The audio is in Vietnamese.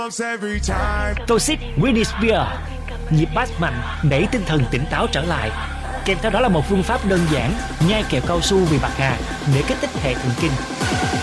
Toxic Britney Spears, nhịp bass mạnh đẩy tinh thần tỉnh táo trở lại. Kèm theo đó là một phương pháp đơn giản nhai kẹo cao su vì bạc hà để kích thích hệ thần kinh.